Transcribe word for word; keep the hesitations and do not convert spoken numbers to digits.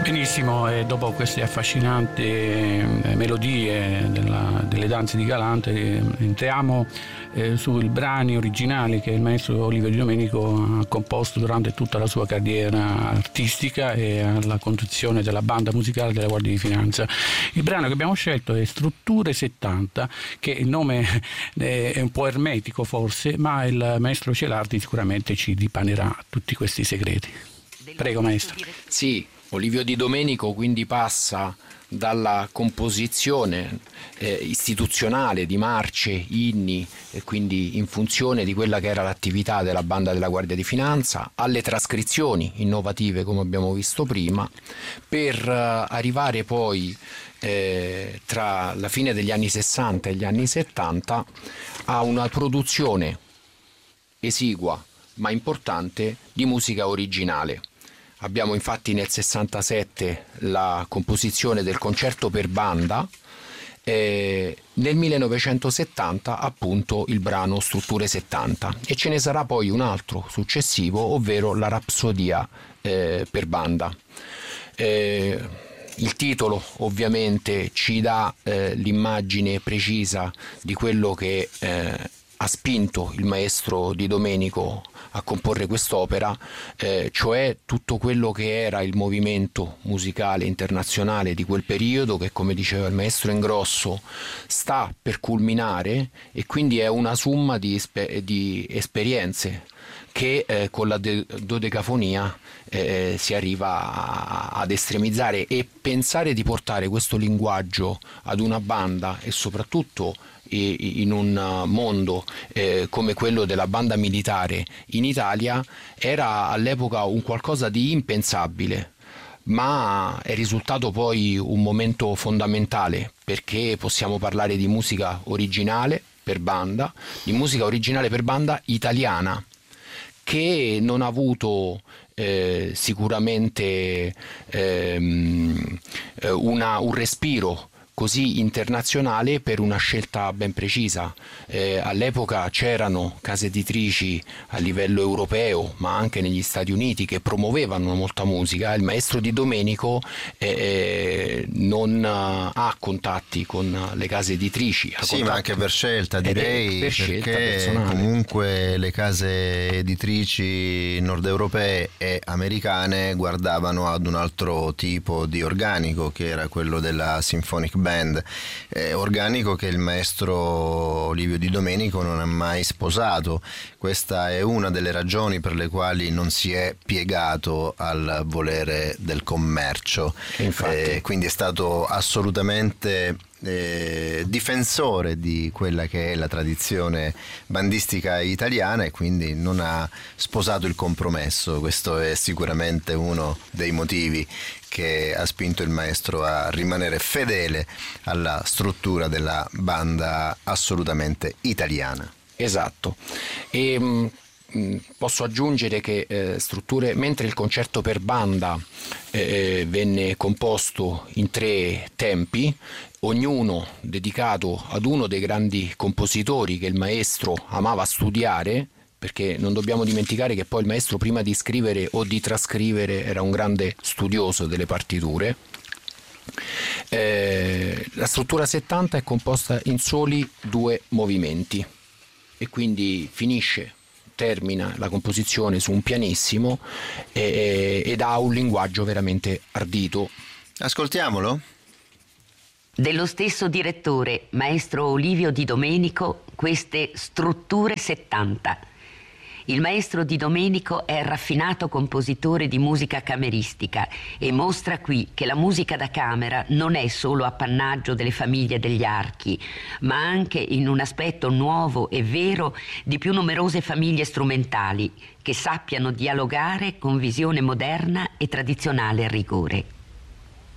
Benissimo, e dopo queste affascinanti eh, melodie della, delle danze di Galante eh, entriamo eh, sui brani originali che il maestro Olivio Di Domenico ha composto durante tutta la sua carriera artistica e alla conduzione della banda musicale della Guardia di Finanza. Il brano che abbiamo scelto è Strutture settanta, che il nome è un po' ermetico forse, ma il maestro Celardi sicuramente ci dipanerà tutti questi segreti. Prego maestro. Sì, Olivio Di Domenico quindi passa dalla composizione eh, istituzionale di marce, inni e quindi in funzione di quella che era l'attività della banda della Guardia di Finanza, alle trascrizioni innovative come abbiamo visto prima, per eh, arrivare poi eh, tra la fine degli anni sessanta e gli anni settanta a una produzione esigua ma importante di musica originale. Abbiamo infatti nel sessantasette la composizione del concerto per banda, eh, nel millenovecentosettanta appunto il brano Strutture settanta, e ce ne sarà poi un altro successivo, ovvero la Rapsodia eh, per banda. Eh, il titolo ovviamente ci dà eh, l'immagine precisa di quello che eh, ha spinto il maestro Di Domenico a comporre quest'opera, eh, cioè tutto quello che era il movimento musicale internazionale di quel periodo, che come diceva il maestro Ingrosso sta per culminare, e quindi è una somma di, esper- di esperienze che eh, con la de- dodecafonia eh, si arriva a- ad estremizzare, e pensare di portare questo linguaggio ad una banda, e soprattutto in un mondo eh, come quello della banda militare in Italia, era all'epoca un qualcosa di impensabile, ma è risultato poi un momento fondamentale, perché possiamo parlare di musica originale per banda, di musica originale per banda italiana, che non ha avuto eh, sicuramente ehm, una, un respiro così internazionale per una scelta ben precisa. Eh, all'epoca c'erano case editrici a livello europeo, ma anche negli Stati Uniti, che promuovevano molta musica. Il maestro Di Domenico eh, non ha contatti con le case editrici. Sì, contatti... ma anche per scelta, direi, per scelta perché personale. Comunque le case editrici nord europee e americane guardavano ad un altro tipo di organico, che era quello della Symphonic Band. Band, eh, organico che il maestro Olivio Di Domenico non ha mai sposato. Questa è una delle ragioni per le quali non si è piegato al volere del commercio. Eh, quindi è stato assolutamente eh, difensore di quella che è la tradizione bandistica italiana, e quindi non ha sposato il compromesso. Questo è sicuramente uno dei motivi che ha spinto il maestro a rimanere fedele alla struttura della banda assolutamente italiana. Esatto. E mh, posso aggiungere che eh, strutture, mentre il concerto per banda eh, venne composto in tre tempi, ognuno dedicato ad uno dei grandi compositori che il maestro amava studiare, perché non dobbiamo dimenticare che poi il maestro, prima di scrivere o di trascrivere, era un grande studioso delle partiture. Eh, la struttura settanta è composta in soli due movimenti, e quindi finisce, termina la composizione su un pianissimo eh, ed ha un linguaggio veramente ardito. Ascoltiamolo. Dello stesso direttore, maestro Olivio Di Domenico, queste Strutture settanta. Il maestro Di Domenico è raffinato compositore di musica cameristica e mostra qui che la musica da camera non è solo appannaggio delle famiglie degli archi, ma anche, in un aspetto nuovo e vero, di più numerose famiglie strumentali che sappiano dialogare con visione moderna e tradizionale rigore.